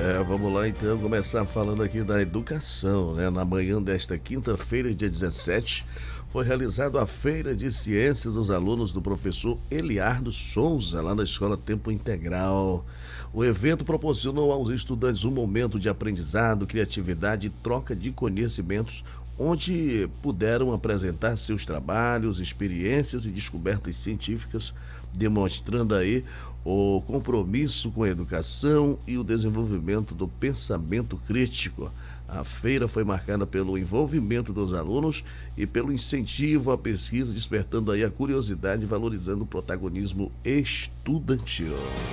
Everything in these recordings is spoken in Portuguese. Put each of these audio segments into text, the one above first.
Vamos lá então começar falando aqui da educação, né? Na manhã desta quinta-feira, dia 17, foi realizada a Feira de Ciências dos alunos do professor Eliardo Souza, lá na Escola Tempo Integral. O evento proporcionou aos estudantes um momento de aprendizado, criatividade e troca de conhecimentos, onde puderam apresentar seus trabalhos, experiências e descobertas científicas, demonstrando aí o compromisso com a educação e o desenvolvimento do pensamento crítico. A feira foi marcada pelo envolvimento dos alunos e pelo incentivo à pesquisa, despertando aí a curiosidade e valorizando o protagonismo estudantil.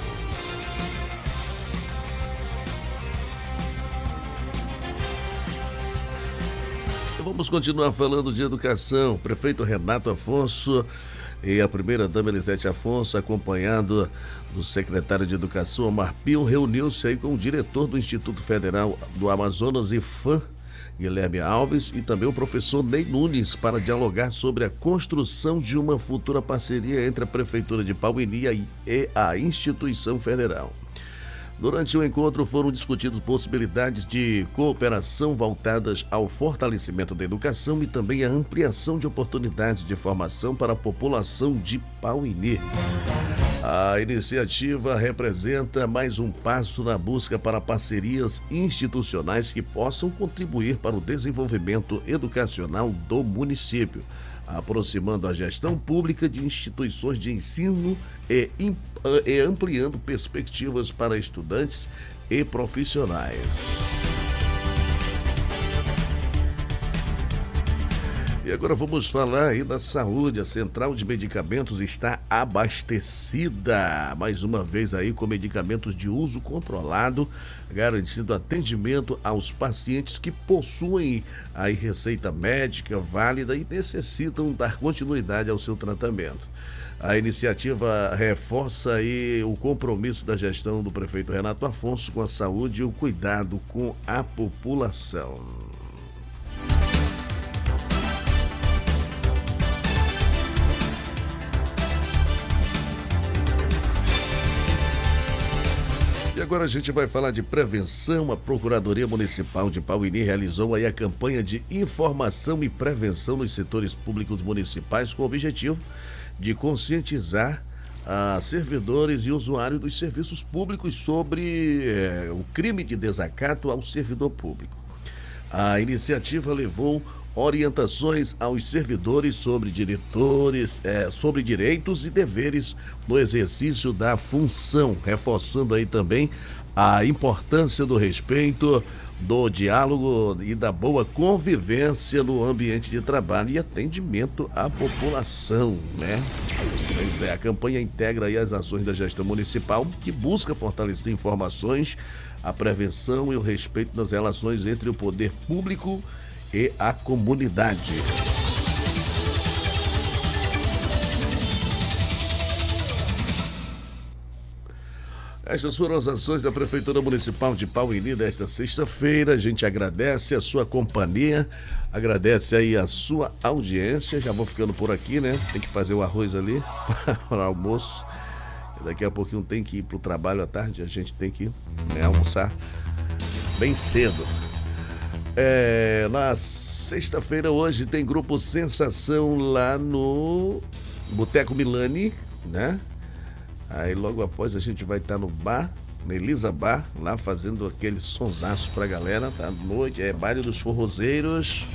Vamos continuar falando de educação. O prefeito Renato Afonso e a primeira-dama Elisete Afonso, acompanhado do secretário de Educação, Omar Pio, reuniu-se aí com o diretor do Instituto Federal do Amazonas, IFAM, Guilherme Alves, e também o professor Ney Nunes, para dialogar sobre a construção de uma futura parceria entre a Prefeitura de Pauini e a instituição federal. Durante o encontro foram discutidas possibilidades de cooperação voltadas ao fortalecimento da educação e também a ampliação de oportunidades de formação para a população de Pauini. A iniciativa representa mais um passo na busca para parcerias institucionais que possam contribuir para o desenvolvimento educacional do município, aproximando a gestão pública de instituições de ensino e ampliando perspectivas para estudantes e profissionais. E agora vamos falar aí da saúde. A Central de Medicamentos está abastecida, mais uma vez aí, com medicamentos de uso controlado, garantindo atendimento aos pacientes que possuem aí receita médica válida e necessitam dar continuidade ao seu tratamento. A iniciativa reforça aí o compromisso da gestão do prefeito Renato Afonso com a saúde e o cuidado com a população. E agora a gente vai falar de prevenção. A Procuradoria Municipal de Pauini realizou aí a campanha de informação e prevenção nos setores públicos municipais com o objetivo de conscientizar servidores e usuários dos serviços públicos sobre o crime de desacato ao servidor público. A iniciativa levou orientações aos servidores sobre sobre direitos e deveres no exercício da função, reforçando aí também a importância do respeito, do diálogo e da boa convivência no ambiente de trabalho e atendimento à população, né? Pois é, a campanha integra aí as ações da gestão municipal, que busca fortalecer informações, a prevenção e o respeito das relações entre o poder público e a comunidade. Estas foram as ações da Prefeitura Municipal de Pauini desta sexta-feira. A gente agradece a sua companhia, agradece aí a sua audiência. Já vou ficando por aqui, né? Tem que fazer o arroz ali para o almoço. Daqui a pouquinho tem que ir para o trabalho à tarde. A gente tem que almoçar bem cedo. Na sexta-feira hoje tem Grupo Sensação lá no Boteco Milani, né? Aí logo após a gente vai estar no bar, na Elisa Bar, lá fazendo aquele sonsaço pra galera, tá? À noite, baile dos forrozeiros.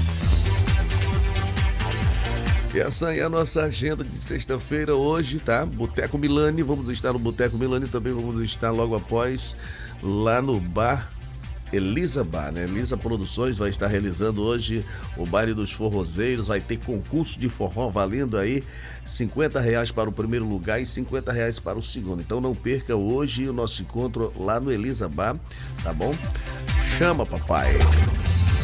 E essa é a nossa agenda de sexta-feira hoje, tá? Boteco Milani, vamos estar no Boteco Milani, também vamos estar logo após lá no bar Elisa Bar, né? Elisa Produções vai estar realizando hoje o baile dos forrozeiros, vai ter concurso de forró valendo aí R$50 para o primeiro lugar e R$50 para o segundo. Então não perca hoje o nosso encontro lá no Elisa Bar, tá bom? Chama, papai!